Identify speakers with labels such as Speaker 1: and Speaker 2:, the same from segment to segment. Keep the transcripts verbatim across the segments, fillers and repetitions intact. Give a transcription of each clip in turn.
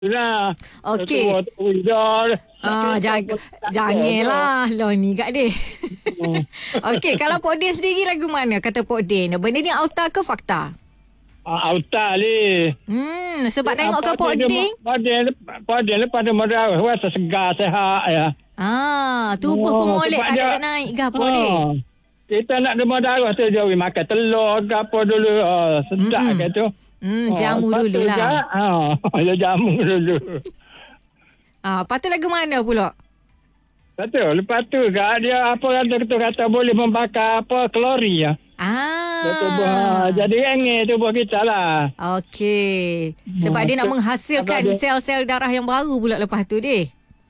Speaker 1: Itulah.
Speaker 2: Okey. Ah, jangan janganlah lo ni kat dia. Okey, kalau Pok Din sendiri lagu mana kata Pok Din? Benda ni auta ke fakta?
Speaker 1: Ah, auta ni.
Speaker 2: Hmm, sebab tengok ke Pok Din.
Speaker 1: Pok Din, Pok Din pada modal rasa segar sehat ya.
Speaker 2: Ah, tubuh oh, pun molek tak ada naik ke apa ni?
Speaker 1: Kita nak demam darah tu jauh makan telur ke apa dulu. Oh, sedap mm-hmm. ke tu.
Speaker 2: Hmm, jamu oh, dulu lah.
Speaker 1: Ha, ya jamu dulu.
Speaker 2: Ah, patut lagu mana pula?
Speaker 1: Betul. Lepas tu kak dia apa kata tu kata boleh membakar apa kalori ya.
Speaker 2: Ah.
Speaker 1: Tubuh, ha, jadi angin tubuh kita lah.
Speaker 2: Okey. Sebab hmm, dia nak menghasilkan dia... sel-sel darah yang baru pula lepas tu deh.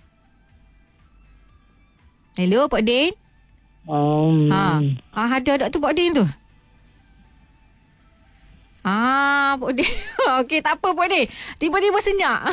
Speaker 2: Hello Pak Din.
Speaker 1: Um,
Speaker 2: ha. Ah, ada doktor Pak Din tu. Ah, Pak Din. Okey, tak apa Pak Din. Tiba-tiba senyap.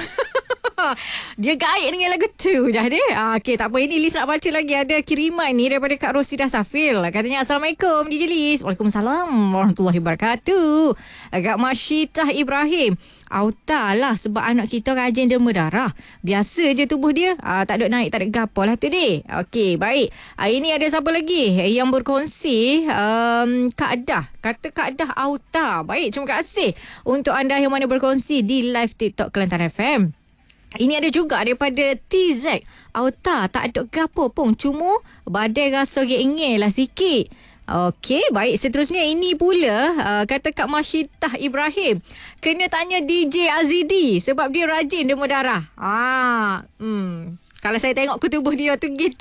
Speaker 2: Dia gaib dengan lagu tu je dia. Ah, okey, tak apa. Ini Liz nak baca lagi. Ada kiriman ni daripada Kak Rosidah Safil. Katanya, Assalamualaikum D J Liz. Waalaikumsalam warahmatullahi wabarakatuh. Kak Masyitah Ibrahim. Auta lah sebab anak kita rajin derma darah. Biasa je tubuh dia. Ah, tak ada naik, tak ada gapo lah tu deh. Okey, baik. Ah, ini ada siapa lagi yang berkongsi? Um, Kak Dah. Kata Kak Dah auta. Baik, terima kasih untuk anda yang mana berkongsi di live TikTok Kelantan F M. Ini ada juga daripada T Z. Auta tak ada gapo pun. Cuma badai rasa ingin lah sikit. Okey, baik. Seterusnya ini pula uh, kata Kak Masyitah Ibrahim. Kena tanya D J Azidi sebab dia rajin derma darah. Ah, hmm. Kalau saya tengok ke tubuh dia tu gitu.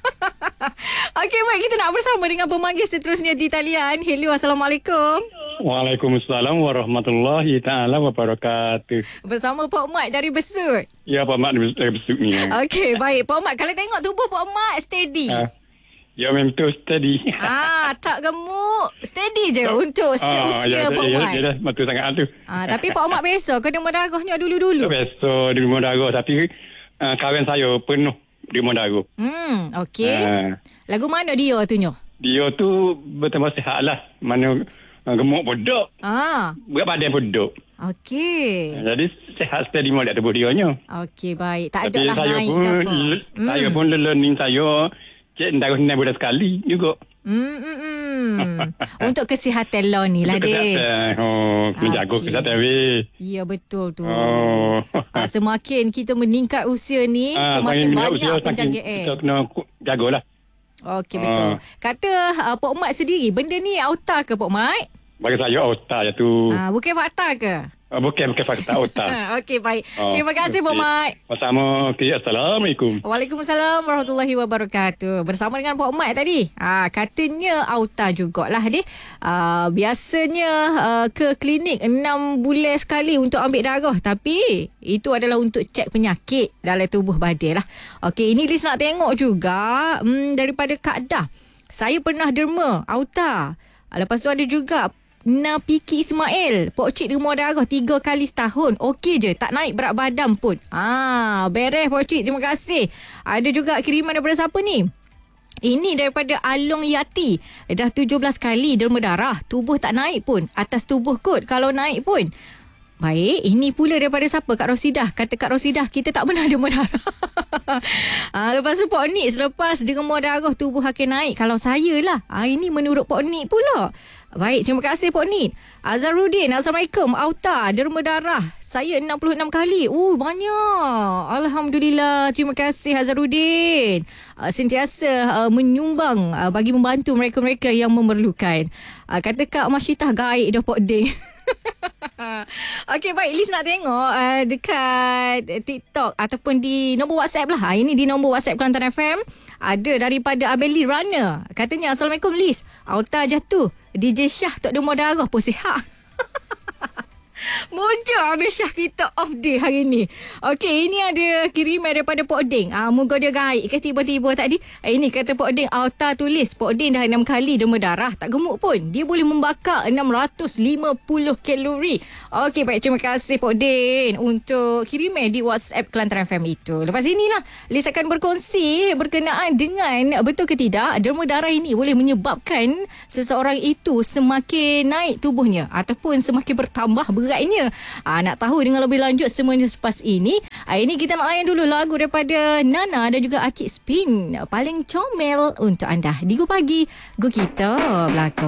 Speaker 2: Okey, baik. Kita nak bersama dengan pemanggil seterusnya di talian. Hello, Assalamualaikum.
Speaker 1: Waalaikumsalam warahmatullahi ta'ala wabarakatuh.
Speaker 2: Bersama Pak Mat dari Besut.
Speaker 1: Ya, Pak Mat dari Besut ni.
Speaker 2: Okey, baik. Pak Mat, kalau tengok tubuh Pak Mat steady. Ha.
Speaker 1: Ya, memang tu steady.
Speaker 2: Ah, tak gemuk. Steady je oh. untuk seusia
Speaker 1: ah, ya,
Speaker 2: Pak
Speaker 1: ya,
Speaker 2: Mat.
Speaker 1: Ya, ya, betul sangat tu.
Speaker 2: Ah, tapi Pak Mat besok ke derma darahnya dulu-dulu?
Speaker 1: Besok derma darah. Tapi uh, kawan saya penuh derma darah.
Speaker 2: Hmm, okey. Uh, Lagu mana dia tu nyo?
Speaker 1: Dia tu bertambah sihat lah. Mana uh, gemuk bodok.
Speaker 2: Ah.
Speaker 1: Berat badan bodok.
Speaker 2: Okey.
Speaker 1: Uh, jadi sihat steady modal tubuh dia nya.
Speaker 2: Okey, baik. Tak ada lah
Speaker 1: saya
Speaker 2: naik
Speaker 1: pun,
Speaker 2: ke apa.
Speaker 1: L- hmm. Saya pun learning saya cek darah naik bulan sekali juga.
Speaker 2: Hmm, hmm, hmm. Untuk kesihatan lo ni lah, Dek.
Speaker 1: Oh, menjaga okay. kesihatan weh.
Speaker 2: Ya, betul tu.
Speaker 1: Oh.
Speaker 2: Ah, semakin kita meningkat usia ni, ah, semakin banyak penjagaan.
Speaker 1: Kita kena jagalah.
Speaker 2: Okey, betul. Ah. Kata uh, Pok Mat sendiri, benda ni auta ke Pok Mat?
Speaker 1: Bagi saya auta je tu.
Speaker 2: Ah, bukan fakta ke?
Speaker 1: Uh, bukan, bukan fakta auta.
Speaker 2: Okey, baik. Oh, Terima kasih, okay. Pok Mat.
Speaker 1: Bersama. Okay, Assalamualaikum.
Speaker 2: Waalaikumsalam warahmatullahi wabarakatuh. Bersama dengan Pok Mat tadi. Ah, katanya auta jugalah dia. Ah, biasanya uh, ke klinik enam bulan sekali untuk ambil darah. Tapi itu adalah untuk cek penyakit dalam tubuh badan lah. Okey, ini Liz nak tengok juga hmm, daripada Kak Dah. Saya pernah derma auta. Lepas tu ada juga Napiki Ismail, Pok Cik derma darah tiga kali setahun. Okey je, tak naik berat badan pun. Ah, beres Pok Cik, terima kasih. Ada juga kiriman daripada siapa ni? Ini daripada Along Yati. Dah tujuh belas kali derma darah, tubuh tak naik pun. Atas tubuh kot kalau naik pun. Baik, ini pula daripada siapa? Kak Rosidah. Kata Kak Rosidah, kita tak pernah derma darah. ah, lepas tu Pok Nik, selepas derma darah tubuh akan naik. Kalau saya lah. Ah, ini menurut Pok Nik pula. Baik, terima kasih Pok Nik. Azharuddin, Assalamualaikum. Auta, derma darah. Saya enam puluh enam kali. Oh, banyak. Alhamdulillah. Terima kasih Azharuddin. Uh, sentiasa uh, menyumbang uh, bagi membantu mereka-mereka yang memerlukan. Uh, kata Kak Masyitah gaib dah Pok Ding. Okey, baik. Liz nak tengok uh, dekat TikTok ataupun di nombor WhatsApp lah. Ini di nombor WhatsApp Kelantan F M. Ada daripada Abeli Rana. Katanya, Assalamualaikum Liz. Auta jatuh. D J Syah tak derma darah pun sihat. Moja habis Syah kita off day hari ni. Okey, ini ada kiriman daripada Pok Ding. Ah, moga dia gaib ke tiba-tiba tadi. Eh, ini kata Pok Ding, auta tulis Pok Ding dah enam kali derma darah, tak gemuk pun. Dia boleh membakar enam ratus lima puluh kalori. Okey, baik, terima kasih Pok Ding untuk kiriman di WhatsApp Kelantan F M itu. Lepas inilah Liz akan berkongsi berkenaan dengan betul ke tidak derma darah ini boleh menyebabkan seseorang itu semakin naik tubuhnya ataupun semakin bertambah berat beratnya. Ah, nak tahu dengan lebih lanjut semuanya selepas ini. Ah, ini kita nak layan dulu lagu daripada Nana dan juga Acik Spin. Paling comel untuk anda. Di Go Pagi, Go Kita belakang.